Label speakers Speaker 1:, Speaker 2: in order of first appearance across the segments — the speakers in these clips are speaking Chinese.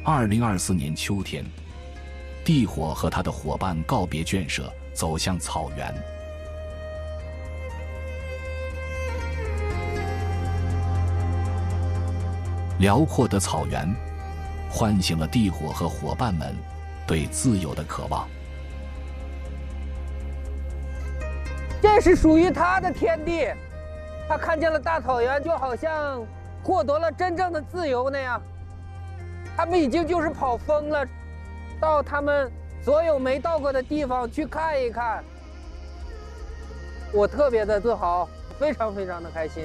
Speaker 1: 2024年秋天，地火和他的伙伴告别圈舍，走向草原。辽阔的草原唤醒了地火和伙伴们对自由的渴望。
Speaker 2: 这是属于他的天地，他看见了大草原，就好像获得了真正的自由那样。他们已经就是跑疯了，到他们所有没到过的地方去看一看。我特别的自豪，非常非常的开心。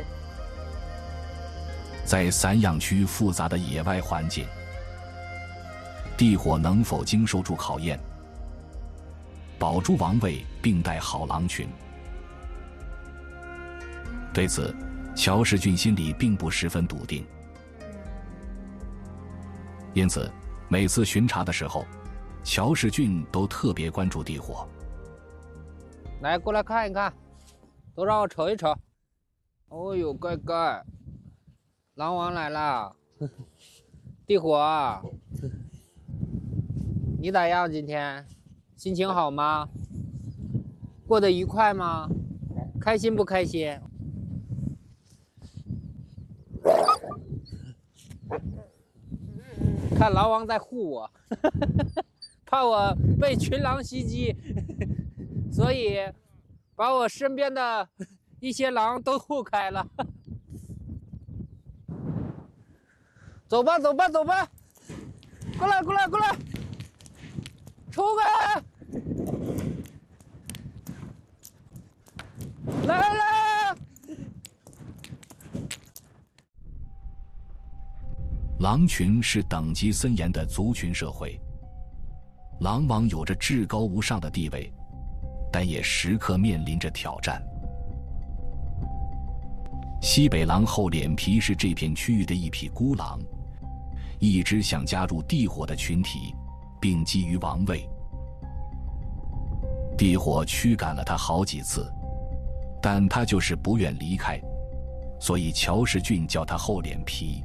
Speaker 1: 在散养区复杂的野外环境，地火能否经受住考验，保住王位并带好狼群？对此，乔世俊心里并不十分笃定。因此，每次巡查的时候，乔世俊都特别关注地火。
Speaker 2: 来，过来看一看，都让我瞅一瞅。哦呦，乖乖，狼王来了。地火，你咋样？今天心情好吗？过得愉快吗？开心不开心？看狼王在护我，怕我被群狼袭击，所以把我身边的一些狼都护开了。走吧，走吧，走吧，过来，过来，过来，出来！来了！
Speaker 1: 狼群是等级森严的族群社会，狼王有着至高无上的地位，但也时刻面临着挑战。西北狼厚脸皮是这片区域的一匹孤狼，一直想加入地火的群体，并觊觎王位。地火驱赶了他好几次，但他就是不愿离开，所以乔世俊叫他厚脸皮。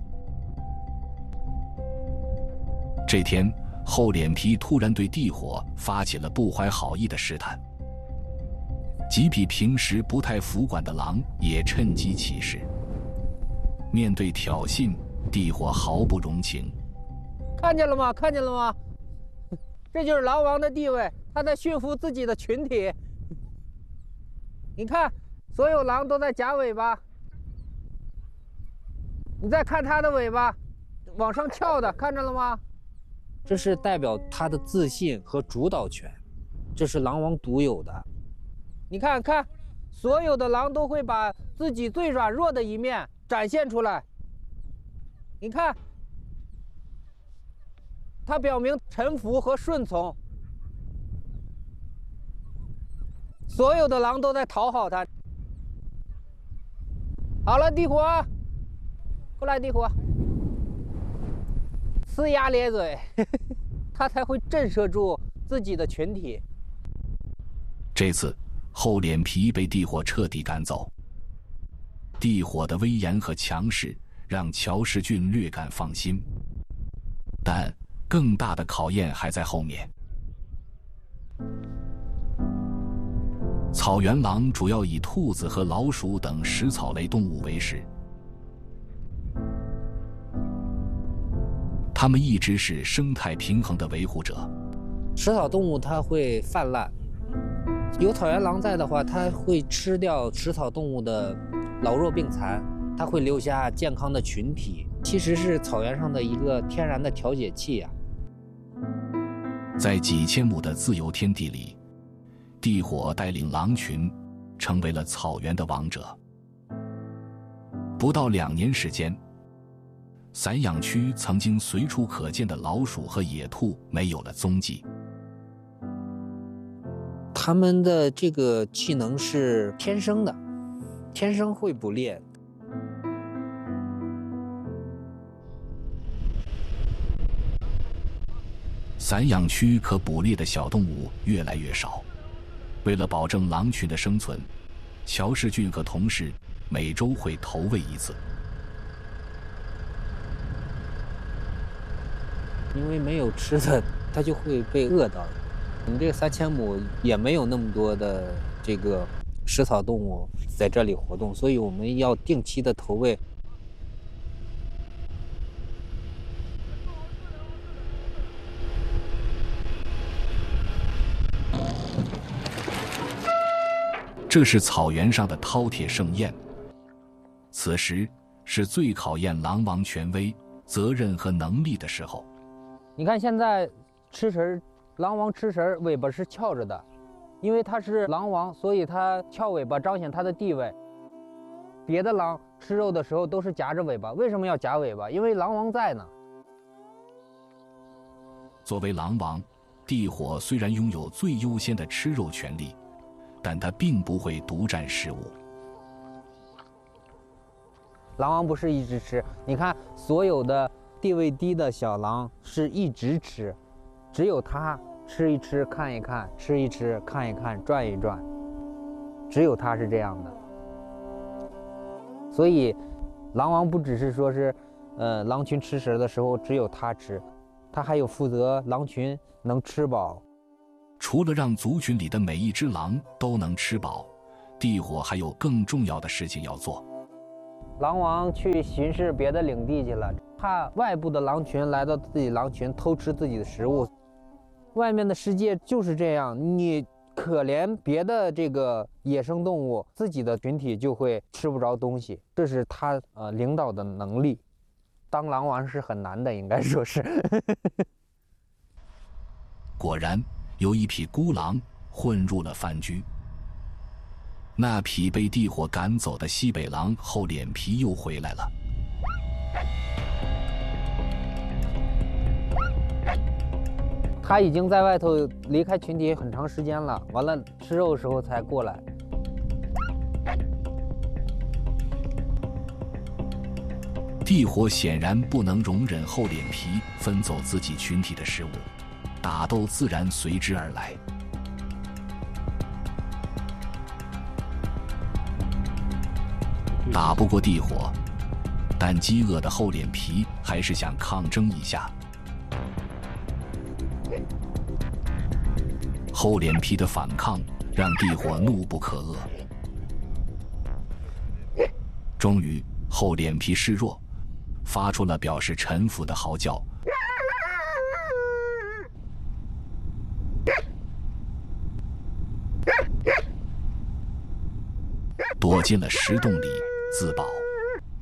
Speaker 1: 这天，厚脸皮突然对地火发起了不怀好意的试探，几匹平时不太服管的狼也趁机起事。面对挑衅，地火毫不容情。
Speaker 2: 看见了吗？看见了吗？这就是狼王的地位，他在驯服自己的群体。你看，所有狼都在夹尾巴，你再看他的尾巴，往上翘的，看着了吗？这是代表他的自信和主导权，这是狼王独有的。你看看，所有的狼都会把自己最软弱的一面展现出来。你看，他表明臣服和顺从，所有的狼都在讨好他。好了，地火，过来，地火。呲牙咧嘴，他才会震慑住自己的群体。
Speaker 1: 这次，厚脸皮被地火彻底赶走。地火的威严和强势让乔世俊略感放心，但更大的考验还在后面。草原狼主要以兔子和老鼠等食草类动物为食。它们一直是生态平衡的维护者。
Speaker 2: 食草动物它会泛滥，有草原狼在的话，它会吃掉食草动物的老弱病残，它会留下健康的群体，其实是草原上的一个天然的调节器呀。
Speaker 1: 在几千亩的自由天地里，地火带领狼群成为了草原的王者。不到2年时间，散养区曾经随处可见的老鼠和野兔没有了踪迹。
Speaker 2: 它们的这个技能是天生的，天生会捕猎。
Speaker 1: 散养区可捕猎的小动物越来越少，为了保证狼群的生存，乔世俊和同事每周会投喂一次。
Speaker 2: 因为没有吃的，它就会被饿到。我们这个3000亩也没有那么多的这个食草动物在这里活动，所以我们要定期的投喂。
Speaker 1: 这是草原上的饕餮盛宴，此时是最考验狼王权威、责任和能力的时候。
Speaker 2: 你看现在吃食，狼王吃食尾巴是翘着的，因为它是狼王，所以它翘尾巴彰显它的地位。别的狼吃肉的时候都是夹着尾巴，为什么要夹尾巴？因为狼王在呢。
Speaker 1: 作为狼王，地火虽然拥有最优先的吃肉权利，但他并不会独占食物。
Speaker 2: 狼王不是一直吃，你看所有的地位低的小狼是一直吃，只有它吃一吃看一看，吃一吃看一看，转一转，只有它是这样的。所以狼王不只是说是狼群吃食的时候只有它吃，它还有负责狼群能吃饱。
Speaker 1: 除了让族群里的每一只狼都能吃饱，地火还有更重要的事情要做。
Speaker 2: 狼王去巡视别的领地去了，怕外部的狼群来到自己狼群偷吃自己的食物。外面的世界就是这样，你可怜别的这个野生动物，自己的群体就会吃不着东西，这是他领导的能力。当狼王是很难的，应该说是。
Speaker 1: 果然，有一匹孤狼混入了饭局。那匹被地火赶走的西北狼厚脸皮又回来了。
Speaker 2: 他已经在外头离开群体很长时间了，完了吃肉的时候才过来。
Speaker 1: 地火显然不能容忍厚脸皮分走自己群体的食物，打斗自然随之而来。打不过地火，但饥饿的厚脸皮还是想抗争一下。厚脸皮的反抗让地火怒不可遏。终于，厚脸皮示弱，发出了表示臣服的嚎叫。躲进了石洞里自保。